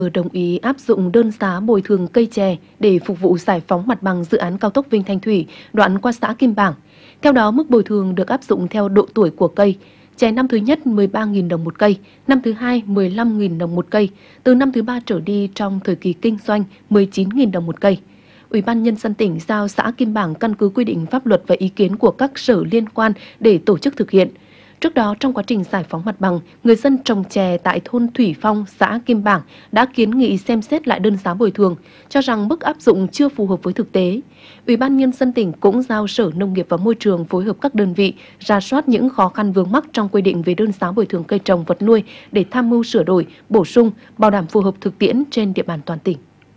đồng ý áp dụng đơn giá bồi thường cây chè để phục vụ giải phóng mặt bằng dự án cao tốc Vinh Thanh Thủy đoạn qua xã Kim Bảng. Theo đó, mức bồi thường được áp dụng theo độ tuổi của cây. Chè năm thứ nhất 13.000 đồng một cây, năm thứ hai 15.000 đồng một cây, từ năm thứ ba trở đi trong thời kỳ kinh doanh 19.000 đồng một cây. Ủy ban Nhân dân tỉnh giao xã Kim Bảng căn cứ quy định pháp luật và ý kiến của các sở liên quan để tổ chức thực hiện. Trước đó, trong quá trình giải phóng mặt bằng, người dân trồng chè tại thôn Thủy Phong, xã Kim Bảng đã kiến nghị xem xét lại đơn giá bồi thường, cho rằng mức áp dụng chưa phù hợp với thực tế. Ủy ban Nhân dân tỉnh cũng giao Sở Nông nghiệp và Môi trường phối hợp các đơn vị rà soát những khó khăn vướng mắc trong quy định về đơn giá bồi thường cây trồng vật nuôi để tham mưu sửa đổi, bổ sung, bảo đảm phù hợp thực tiễn trên địa bàn toàn tỉnh.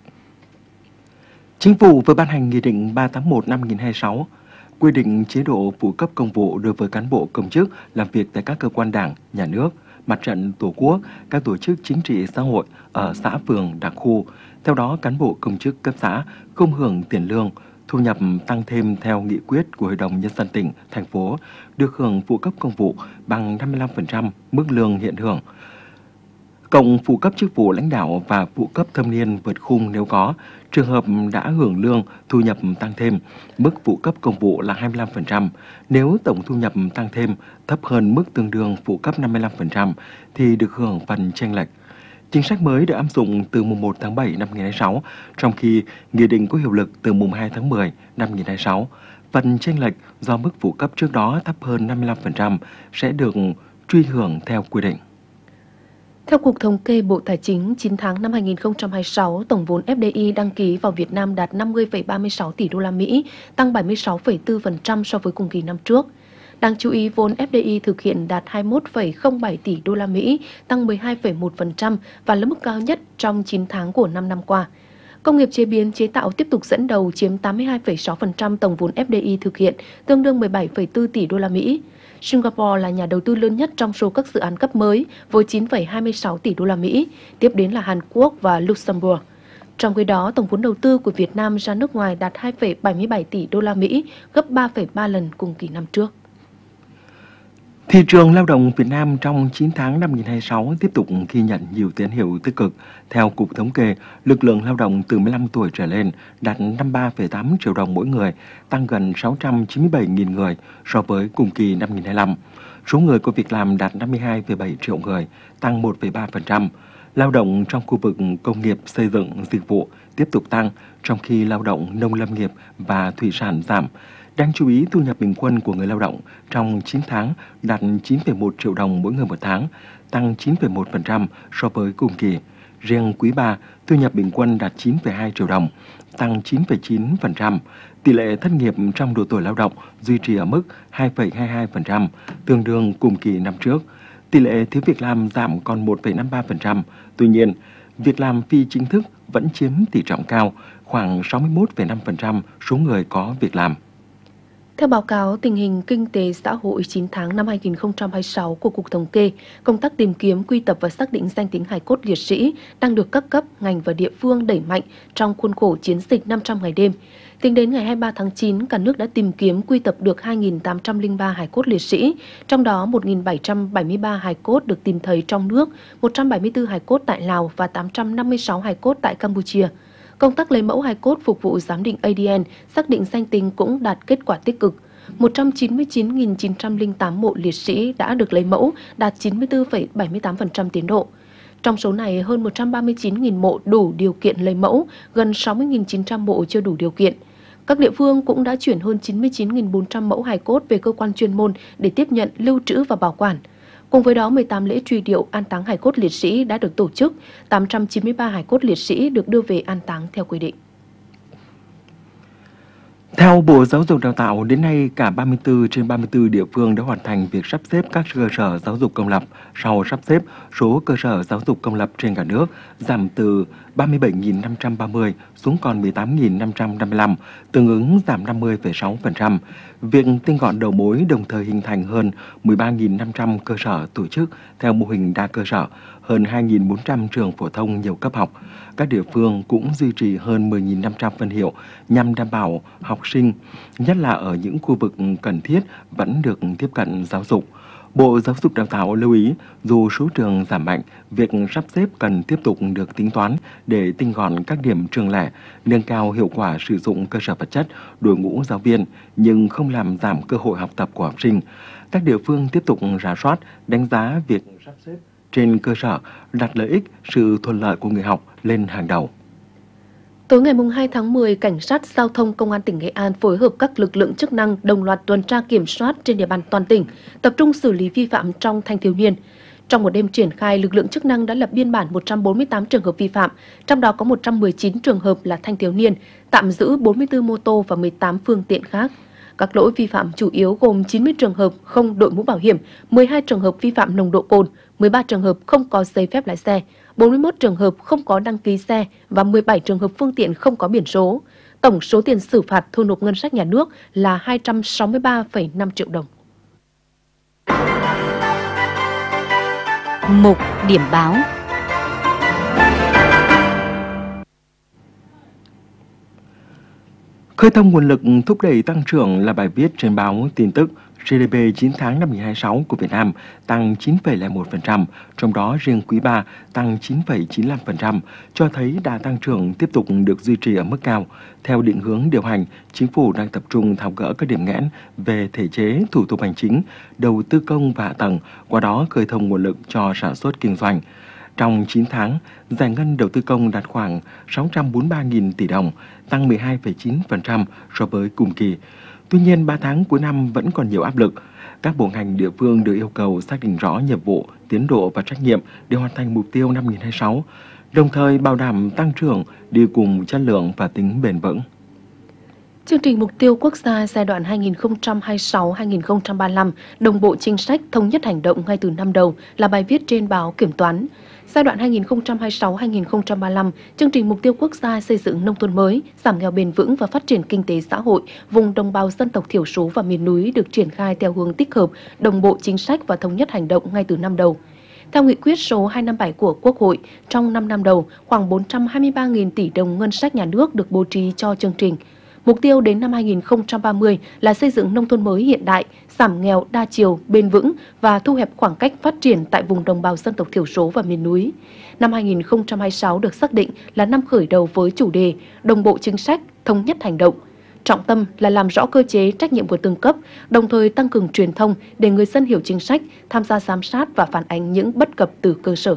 Chính phủ vừa ban hành Nghị định 381 năm 2026 quy định chế độ phụ cấp công vụ đối với cán bộ công chức làm việc tại các cơ quan đảng, nhà nước, mặt trận tổ quốc, các tổ chức chính trị xã hội ở xã phường, đặc khu. Theo đó, cán bộ công chức cấp xã không hưởng tiền lương, thu nhập tăng thêm theo nghị quyết của Hội đồng Nhân dân tỉnh, thành phố được hưởng phụ cấp công vụ bằng 55% mức lương hiện hưởng. Cộng phụ cấp chức vụ lãnh đạo và phụ cấp thâm niên vượt khung nếu có. Trường hợp đã hưởng lương, thu nhập tăng thêm, mức phụ cấp công vụ là 25%. Nếu tổng thu nhập tăng thêm thấp hơn mức tương đương phụ cấp 55% thì được hưởng phần chênh lệch. Chính sách mới được áp dụng từ mùng 1 tháng 7 năm 2026, trong khi Nghị định có hiệu lực từ mùng 2 tháng 10 năm 2026. Phần chênh lệch do mức phụ cấp trước đó thấp hơn 55% sẽ được truy hưởng theo quy định. Theo Cục Thống kê Bộ Tài chính, 9 tháng năm 2026, tổng vốn FDI đăng ký vào Việt Nam đạt 50,36 tỷ đô la Mỹ, tăng 76,4% so với cùng kỳ năm trước. Đáng chú ý, vốn FDI thực hiện đạt 21,07 tỷ đô la Mỹ, tăng 12,1% và là mức cao nhất trong 9 tháng của 5 năm qua. Công nghiệp chế biến chế tạo tiếp tục dẫn đầu chiếm 82,6% tổng vốn FDI thực hiện, tương đương 17,4 tỷ đô la Mỹ. Singapore là nhà đầu tư lớn nhất trong số các dự án cấp mới với 9,26 tỷ đô la Mỹ, tiếp đến là Hàn Quốc và Luxembourg. Trong khi đó, tổng vốn đầu tư của Việt Nam ra nước ngoài đạt 2,77 tỷ đô la Mỹ, gấp 3,3 lần cùng kỳ năm trước. Thị trường lao động Việt Nam trong 9 tháng năm 2026 tiếp tục ghi nhận nhiều tín hiệu tích cực. Theo Cục Thống kê, lực lượng lao động từ 15 tuổi trở lên đạt 53,8 triệu đồng mỗi người, tăng gần 697.000 người so với cùng kỳ năm 2025. Số người có việc làm đạt 52,7 triệu người, tăng 1,3%. Lao động trong khu vực công nghiệp, xây dựng, dịch vụ tiếp tục tăng, trong khi lao động nông lâm nghiệp và thủy sản giảm. Đáng chú ý, thu nhập bình quân của người lao động trong 9 tháng đạt 9,1 triệu đồng mỗi người một tháng, tăng 9,1% so với cùng kỳ. Riêng quý 3, thu nhập bình quân đạt 9,2 triệu đồng, tăng 9,9%. Tỷ lệ thất nghiệp trong độ tuổi lao động duy trì ở mức 2,22%, tương đương cùng kỳ năm trước. Tỷ lệ thiếu việc làm giảm còn 1,53%. Tuy nhiên, việc làm phi chính thức vẫn chiếm tỷ trọng cao, khoảng 61,5% số người có việc làm. Theo báo cáo tình hình kinh tế xã hội 9 tháng năm 2026 của Cục Thống kê, công tác tìm kiếm, quy tập và xác định danh tính hài cốt liệt sĩ đang được các cấp, ngành và địa phương đẩy mạnh trong khuôn khổ chiến dịch 500 ngày đêm. Tính đến ngày 23 tháng 9, cả nước đã tìm kiếm quy tập được 2.803 hài cốt liệt sĩ, trong đó 1.773 hài cốt được tìm thấy trong nước, 174 hài cốt tại Lào và 856 hài cốt tại Campuchia. Công tác lấy mẫu hài cốt phục vụ giám định ADN, xác định danh tính cũng đạt kết quả tích cực. 199.908 mộ liệt sĩ đã được lấy mẫu, đạt 94,78% tiến độ. Trong số này, hơn 139.000 mộ đủ điều kiện lấy mẫu, gần 60.900 mộ chưa đủ điều kiện. Các địa phương cũng đã chuyển hơn 99.400 mẫu hài cốt về cơ quan chuyên môn để tiếp nhận, lưu trữ và bảo quản. Cùng với đó, 18 lễ truy điệu an táng hài cốt liệt sĩ đã được tổ chức, 893 hài cốt liệt sĩ được đưa về an táng theo quy định. Theo Bộ Giáo dục Đào tạo, đến nay cả 34 trên 34 địa phương đã hoàn thành việc sắp xếp các cơ sở giáo dục công lập. Sau sắp xếp, số cơ sở giáo dục công lập trên cả nước giảm từ 37.530 xuống còn 18.555, tương ứng giảm 50,6%. Việc tinh gọn đầu mối đồng thời hình thành hơn 13.500 cơ sở tổ chức theo mô hình đa cơ sở, hơn 2.400 trường phổ thông nhiều cấp học. Các địa phương cũng duy trì hơn 10.500 phân hiệu nhằm đảm bảo học sinh, nhất là ở những khu vực cần thiết, vẫn được tiếp cận giáo dục. Bộ Giáo dục Đào tạo lưu ý, dù số trường giảm mạnh, việc sắp xếp cần tiếp tục được tính toán để tinh gọn các điểm trường lẻ, nâng cao hiệu quả sử dụng cơ sở vật chất, đội ngũ giáo viên, nhưng không làm giảm cơ hội học tập của học sinh. Các địa phương tiếp tục rà soát, đánh giá việc sắp xếp trên cơ sở đặt lợi ích, sự thuận lợi của người học lên hàng đầu. Tối ngày 2 tháng 10, Cảnh sát Giao thông Công an tỉnh Nghệ An phối hợp các lực lượng chức năng đồng loạt tuần tra kiểm soát trên địa bàn toàn tỉnh, tập trung xử lý vi phạm trong thanh thiếu niên. Trong một đêm triển khai, lực lượng chức năng đã lập biên bản 148 trường hợp vi phạm, trong đó có 119 trường hợp là thanh thiếu niên, tạm giữ 44 mô tô và 18 phương tiện khác. Các lỗi vi phạm chủ yếu gồm 90 trường hợp không đội mũ bảo hiểm, 12 trường hợp vi phạm nồng độ cồn, 13 trường hợp không có giấy phép lái xe, 41 trường hợp không có đăng ký xe và 17 trường hợp phương tiện không có biển số. Tổng số tiền xử phạt thu nộp ngân sách nhà nước là 263,5 triệu đồng. Mục điểm báo. Khơi thông nguồn lực thúc đẩy tăng trưởng là bài viết trên báo tin tức GDP 9 tháng năm 2026 của Việt Nam tăng 9,01%, trong đó riêng quý 3 tăng 9,95%, cho thấy đà tăng trưởng tiếp tục được duy trì ở mức cao. Theo định hướng điều hành, Chính phủ đang tập trung tháo gỡ các điểm nghẽn về thể chế, thủ tục hành chính, đầu tư công và hạ tầng, qua đó khơi thông nguồn lực cho sản xuất kinh doanh. Trong 9 tháng, giải ngân đầu tư công đạt khoảng 643.000 tỷ đồng, tăng 12,9% so với cùng kỳ. Tuy nhiên, 3 tháng cuối năm vẫn còn nhiều áp lực. Các bộ ngành địa phương được yêu cầu xác định rõ nhiệm vụ, tiến độ và trách nhiệm để hoàn thành mục tiêu năm 2026, đồng thời bảo đảm tăng trưởng đi cùng chất lượng và tính bền vững. Chương trình mục tiêu quốc gia giai đoạn 2026-2035 đồng bộ chính sách thống nhất hành động ngay từ năm đầu là bài viết trên báo Kiểm toán. Giai đoạn 2026-2035, chương trình mục tiêu quốc gia xây dựng nông thôn mới, giảm nghèo bền vững và phát triển kinh tế xã hội vùng đồng bào dân tộc thiểu số và miền núi được triển khai theo hướng tích hợp, đồng bộ chính sách và thống nhất hành động ngay từ năm đầu. Theo nghị quyết số 257 của Quốc hội, trong 5 năm đầu, khoảng 423.000 tỷ đồng ngân sách nhà nước được bố trí cho chương trình. Mục tiêu đến năm 2030 là xây dựng nông thôn mới hiện đại, giảm nghèo đa chiều, bền vững và thu hẹp khoảng cách phát triển tại vùng đồng bào dân tộc thiểu số và miền núi. Năm 2026 được xác định là năm khởi đầu với chủ đề đồng bộ chính sách, thống nhất hành động. Trọng tâm là làm rõ cơ chế, trách nhiệm của từng cấp, đồng thời tăng cường truyền thông để người dân hiểu chính sách, tham gia giám sát và phản ánh những bất cập từ cơ sở.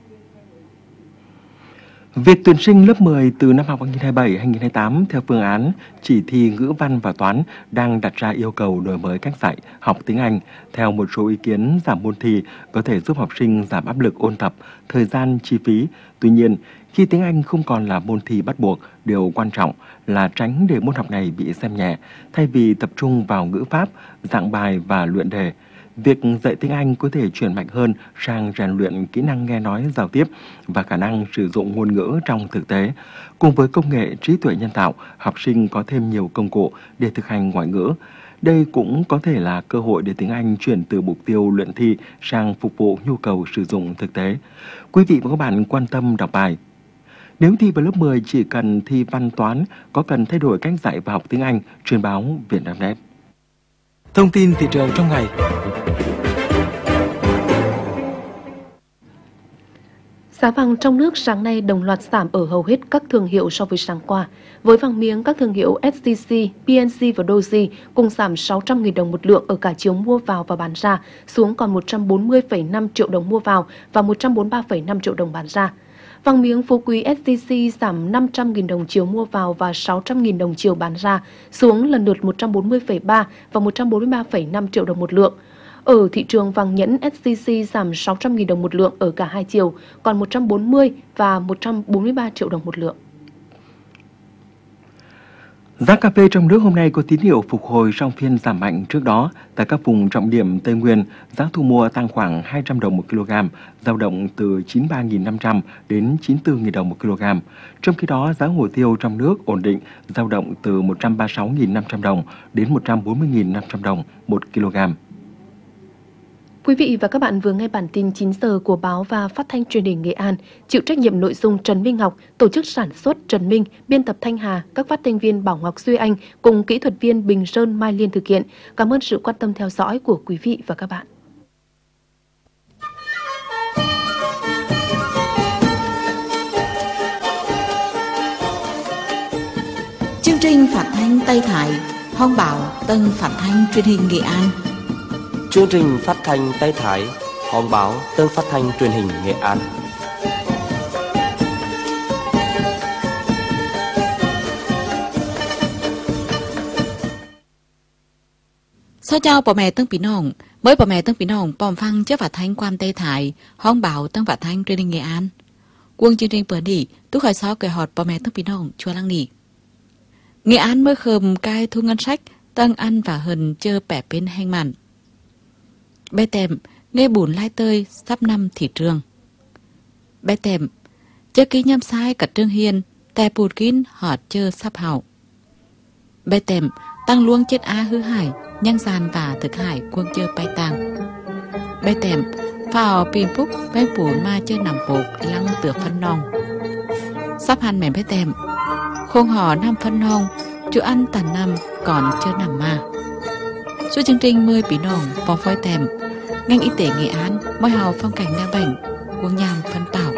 Việc tuyển sinh lớp 10 từ năm học 2027-2028 theo phương án chỉ thi ngữ văn và toán đang đặt ra yêu cầu đổi mới cách dạy, học tiếng Anh. Theo một số ý kiến, giảm môn thi có thể giúp học sinh giảm áp lực ôn tập, thời gian, chi phí. Tuy nhiên, khi tiếng Anh không còn là môn thi bắt buộc, điều quan trọng là tránh để môn học này bị xem nhẹ, thay vì tập trung vào ngữ pháp, dạng bài và luyện đề. Việc dạy tiếng Anh có thể chuyển mạnh hơn sang rèn luyện kỹ năng nghe nói giao tiếp và khả năng sử dụng ngôn ngữ trong thực tế. Cùng với công nghệ trí tuệ nhân tạo, học sinh có thêm nhiều công cụ để thực hành ngoại ngữ. Đây cũng có thể là cơ hội để tiếng Anh chuyển từ mục tiêu luyện thi sang phục vụ nhu cầu sử dụng thực tế. Quý vị và các bạn quan tâm đọc bài. Nếu thi vào lớp 10 chỉ cần thi văn toán, có cần thay đổi cách dạy và học tiếng Anh? Trên báo Vietnamnet. Thông tin thị trường trong ngày. Giá vàng trong nước sáng nay đồng loạt giảm ở hầu hết các thương hiệu so với sáng qua. Với vàng miếng, các thương hiệu SJC, PNG và Doji cùng giảm 600.000 đồng một lượng ở cả chiều mua vào và bán ra, xuống còn 140,5 triệu đồng mua vào và 143,5 triệu đồng bán ra. Vàng miếng phú quý SJC giảm 500.000 đồng chiều mua vào và 600.000 đồng chiều bán ra, xuống lần lượt 140,3 và 143,5 triệu đồng một lượng. Ở thị trường vàng nhẫn, SJC giảm 600.000 đồng một lượng ở cả hai chiều, còn 140 và 143 triệu đồng một lượng. Giá cà phê trong nước hôm nay có tín hiệu phục hồi sau phiên giảm mạnh trước đó. Tại các vùng trọng điểm Tây Nguyên, giá thu mua tăng khoảng 200 đồng một kg, dao động từ 93.500 đến 94.000 đồng một kg. Trong khi đó, giá hồ tiêu trong nước ổn định, dao động từ 136.500 đồng đến 140.500 đồng một kg. Quý vị và các bạn vừa nghe bản tin 9 giờ của báo và phát thanh truyền hình Nghệ An, chịu trách nhiệm nội dung Trần Minh Ngọc, tổ chức sản xuất Trần Minh, biên tập Thanh Hà, các phát thanh viên Bảo Ngọc Duy Anh cùng kỹ thuật viên Bình Sơn Mai Liên thực hiện. Cảm ơn sự quan tâm theo dõi của quý vị và các bạn. trình phát thanh Tây Thái, Hòn Báo, Tân Phát thanh Truyền hình Nghệ An. Chương trình phát thanh Tây Thái, Hòn Báo, Tân Phát thanh Truyền hình Nghệ An. Sao chào bà mẹ Tân Pí Nông, mới bà mẹ Tân Pí Nông bòm phăng chế phát thanh quan Tây Thái, Hòn Báo, Tân Phát thanh Truyền hình Nghệ An. Quân chương trình bữa đi, tôi khỏi xóa kể họt bà mẹ Tân Pí Nông chua lăng nỉ. Nghệ An mới khơm cai thu ngân sách, tăng ăn và hần chơ bẻ bên hành mặn. Bé tèm, nghe bùn lai tơi, sắp năm thị trường. Bé tèm, chơ ký nhâm sai cả trương hiền, tè bụt kín họt chơ sắp hảo. Bé tèm, tăng luông chết á hư hải, nhăng gian và thực hải quân chơ bay tàng. Bé tèm, phào pin phúc bé bùn ma chơ nằm bột lăng tựa phân nong. Sắp hàn mẹ bé tèm, khôn hò năm phân nong, chú ăn tàn năm còn chơ nằm ma. Suốt chương trình 10 Pí Nông vòng phơi tèm, ngành y tế Nghệ An môi hào phong cảnh đa bệnh, quân nhàm phân tảo.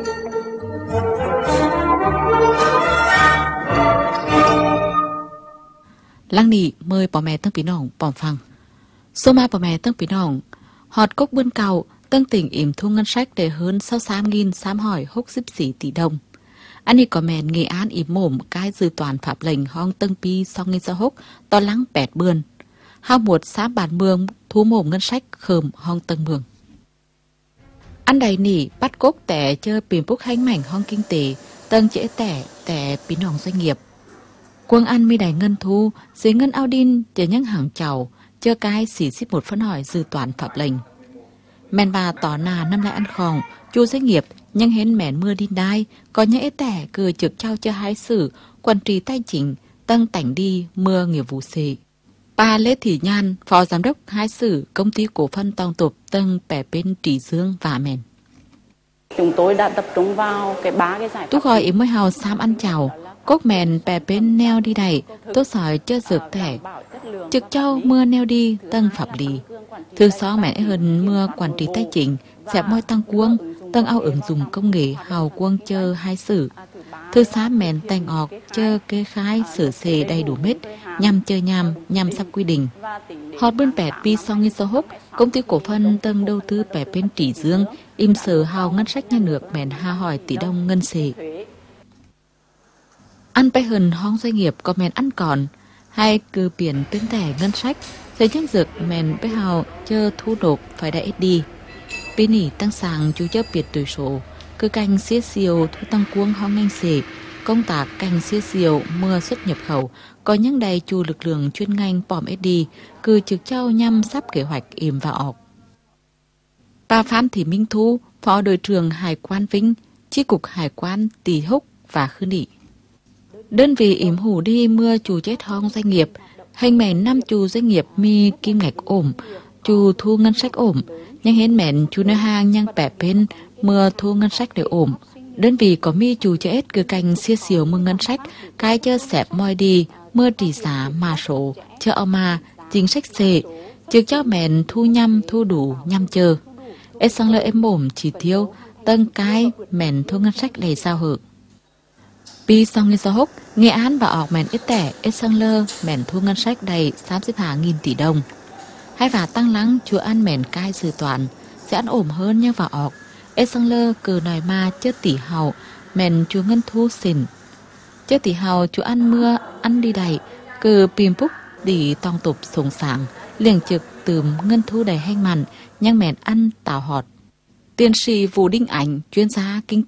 Lăng nỉ mời bà mẹ Tân Pí Nông bòm phăng. Số ma bà mẹ Tân Pí Nông, họt cốc bươn cầu, Tân tỉnh ỉm thu ngân sách để hơn 63.000 sám hỏi hốc xíp xỉ tỷ đồng. Anh ấy có mẹn Nghệ An ỉm mồm cái dự toàn pháp lệnh hong Tân Pi sau nghìn sao hốc to lắng bẹt bươn. Hao một sám bản mương thu mồm ngân sách khơm hong Tân Mường. Anh đầy nỉ bắt cốc tẻ chơ bìm búc hành mảnh hong kinh tế, tân trễ tẻ Pí Nông doanh nghiệp. Quân ăn mi đầy ngân thu, dưới ngân ao đin chờ những hàng chào, chơ cái xỉ xít một phân hỏi dự toàn pháp lệnh. Mẹn bà tỏ nà năm lại ăn khòng, chu doanh nghiệp, nhưng hến mẹn mưa đin đai, có những tẻ cười trực trao cho hai sử, quản trị tay chính, tăng tảnh đi mưa nghiệp vụ xì. Bà Lê Thị Nhan, phó giám đốc hai sử công ty cổ phân tòng tục tân bẻ bên Trì Dương và mẹn. Chúng tôi đã tập trung vào ba cái giải pháp. Tôi gọi ý mới hào xám ăn chào, cốc mẹn bẻ bên neo đi này, tôi sỏi chơ dược thẻ. Trực châu mưa neo đi tăng pháp lý. Thứ sáu mẹ hơn mưa quản trị tài chính, xẹp môi tăng quân, tăng ao ứng dụng công nghệ hào quân chơ hai sử. Thứ sáu mẹn tành ọc chơ kê khai sửa xề đầy đủ mết, nhằm chơ nhằm sắp quy định. Họt bên bẹt pi sau nghìn số hốc, công ty cổ phân tăng đầu tư bẹt bên Trì Dương, im sở hào ngân sách nhà nước mẹn ha hỏi tỷ đồng ngân xề. Ăn bay hần hong doanh nghiệp có mẹn ăn còn, hay cư biển tuyến tẻ ngân sách, xây chân dược mẹn bay hào chơ thu nộp phải đã ít đi. Vì nỉ tăng sàng chú chấp biệt tuổi số, cư canh xía siêu thu tăng cuông hong ngành xề, công tác canh xía siêu mưa xuất nhập khẩu, có những đầy chủ lực lượng chuyên ngành bòm ít đi, cư trực trao nhằm sắp kế hoạch im và ọc. Bà Phan Thị Minh Thu, phó đội trưởng Hải quan Vinh, chi cục Hải quan Tỳ Húc và Khư Nị. Đơn vị ỉm hủ đi mưa chủ chết hong doanh nghiệp, hành mẹn 5 chủ doanh nghiệp mi kim ngạch ổm, chủ thu ngân sách ổm, nhưng hến mẹn chủ nơi hàng nhang bẻ bên mưa thu ngân sách để ổm. Đơn vị có mi chủ chết cứ canh xia xìu mưa ngân sách, cái chơ xẹp môi đi, mưa trì xá mà số, chơ ao mà, chính sách xệ, trực cho mẹn thu nhăm thu đủ nhăm chơ. Ết sang lợi em mồm chỉ tiêu, tân cái mẹn thu ngân sách đầy sao hở. Pi sau nghìn sao hốc, Nghệ An và ọc mẹn ít tẻ, ít sang lơ, mẹn thu ngân sách đầy 30.000 tỷ đồng. Hai và tăng lắng chúa ăn mẹn cai dự toán, sẽ ăn ổm hơn nhưng vào ọc. Ít sang lơ cờ nòi ma chớ tỷ hào, mẹn chúa ngân thu xỉn. Chớ tỷ hào chúa ăn mưa, ăn đi đầy, cờ pìm phúc đi tòng tục sống sáng, liền trực từ ngân thu đầy hành mặn, nhưng mẹn ăn tào họt. Tiến sĩ Vũ Đinh Ảnh, chuyên gia kinh